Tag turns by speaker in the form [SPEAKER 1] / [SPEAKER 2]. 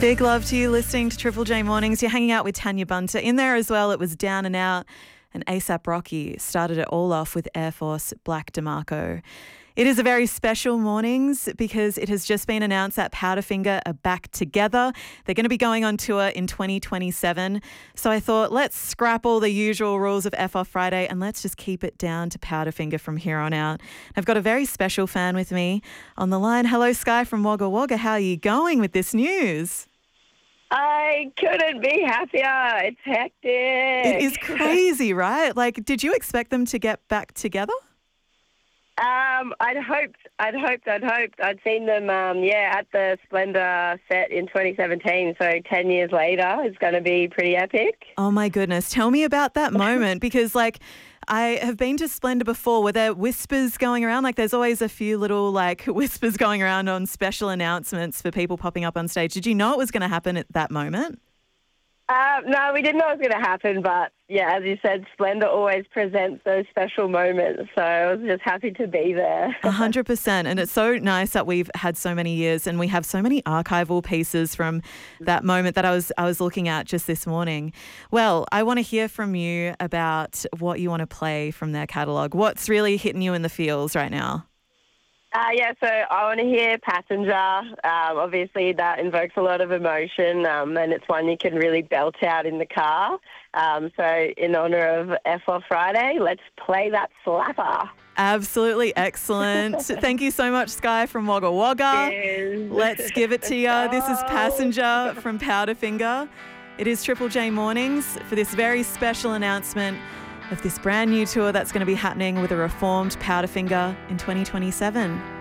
[SPEAKER 1] Big love to you listening to Triple J Mornings. You're hanging out with Tanya Bunter. In there as well, it was Down and Out, and A$AP Rocky started it all off with Air Force Black DeMarco. It is a very special mornings because it has just been announced that Powderfinger are back together. They're going to be going on tour in 2027. So I thought, let's scrap all the usual rules of F Off Friday and let's just keep it down to Powderfinger from here on out. I've got a very special fan with me on the line. Hello, Sky from Wagga Wagga. How are you going with this news?
[SPEAKER 2] I couldn't be happier. It's hectic.
[SPEAKER 1] It is crazy, right? Like, did you expect them to get back together?
[SPEAKER 2] I'd hoped. I'd seen them, at the Splendour set in 2017. So 10 years later, it's going to be pretty epic.
[SPEAKER 1] Oh my goodness. Tell me about that moment because I have been to Splendour before. Were there whispers going around? Like there's always a few little whispers going around on special announcements for people popping up on stage. Did you know it was going to happen at that moment?
[SPEAKER 2] No, we didn't know it was going to happen, but yeah, as you said, Splendour always presents those special moments, so I was just happy to be there.
[SPEAKER 1] 100%, and it's so nice that we've had so many years and we have so many archival pieces from that moment that I was looking at just this morning. Well, I want to hear from you about what you want to play from their catalogue. What's really hitting you in the feels right now?
[SPEAKER 2] So I want to hear Passenger. Obviously, that invokes a lot of emotion, and it's one you can really belt out in the car. So in honour of F Off Friday, let's play that slapper.
[SPEAKER 1] Absolutely excellent. Thank you so much, Sky from Wagga Wagga.
[SPEAKER 2] Cheers.
[SPEAKER 1] Let's give it to you. This is Passenger from Powderfinger. It is Triple J Mornings for this very special announcement of this brand new tour that's going to be happening with a reformed Powderfinger in 2027.